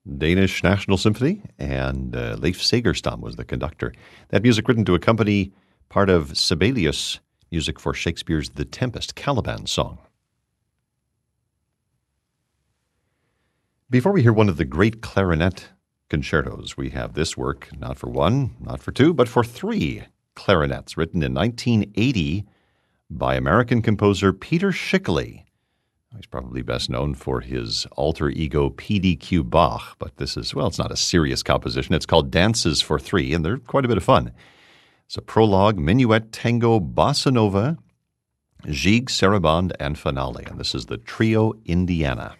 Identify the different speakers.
Speaker 1: Danish National Symphony, and Leif Segerstam was the conductor. That music written to accompany part of Sibelius' music for Shakespeare's The Tempest, Caliban's song. Before we hear one of the great clarinet concertos, we have this work, not for one, not for two, but for three clarinets, written in 1980 by American composer Peter Schickele. He's probably best known for his alter ego P.D.Q. Bach, but this is, well, it's not a serious composition. It's called Dances for Three, and they're quite a bit of fun. It's a prologue, minuet, tango, bossa nova, gigue, sarabande, and finale. And this is the Trio Indiana.